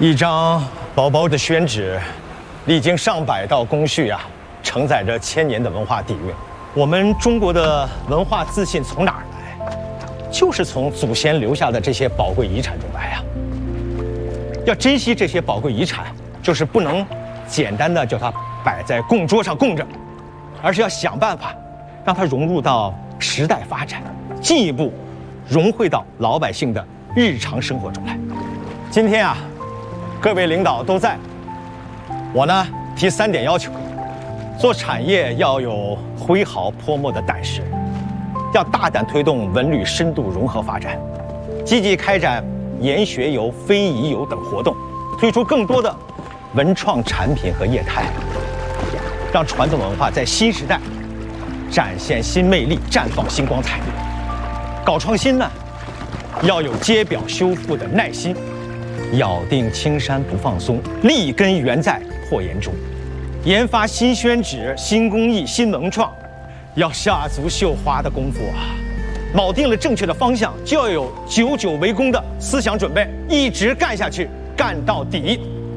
一张薄薄的宣纸，历经上百道工序啊，承载着千年的文化底蕴。我们中国的文化自信从哪儿来？就是从祖先留下的这些宝贵遗产中来啊。要珍惜这些宝贵遗产，就是不能简单的叫它摆在供桌上供着，而是要想办法让它融入到时代发展，进一步融汇到老百姓的日常生活中来。今天啊，各位领导都在，我呢提3点要求：做产业要有挥毫泼墨的胆识，要大胆推动文旅深度融合发展，积极开展研学游、非遗游等活动，推出更多的文创产品和业态，让传统文化在新时代展现新魅力，绽放新光彩。搞创新呢，要有揭表修复的耐心，咬定青山不放松，立根原在破岩中。研发新宣纸、新工艺、新文创，要下足绣花的功夫啊！铆定了正确的方向，就要有久久为功的思想准备，一直干下去，干到底。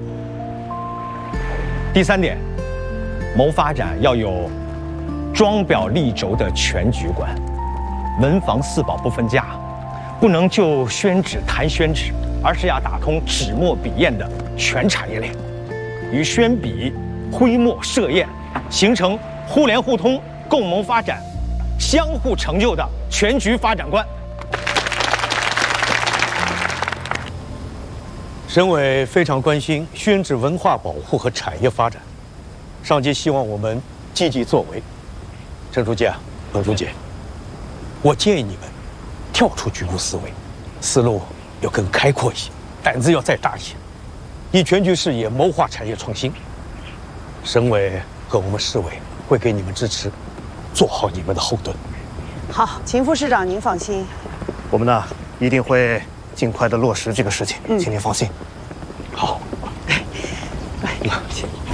第3点，谋发展要有装裱立轴的全局观，文房四宝不分家，不能就宣纸谈宣纸，而是要打通纸墨笔砚的全产业链，与宣笔、徽墨、设砚形成互联互通、共谋发展、相互成就的全局发展观。 省委非常关心宣纸文化保护和产业发展，上级希望我们积极作为。陈书记啊，董书记，我建议你们跳出局部思维，思路要更开阔一些，胆子要再大一些，以全局视野谋划产业创新。省委和我们市委会给你们支持，做好你们的后盾。 好，秦副市长您放心， 我们呢一定会尽快的落实这个事情，请您放心。 好， 来，请。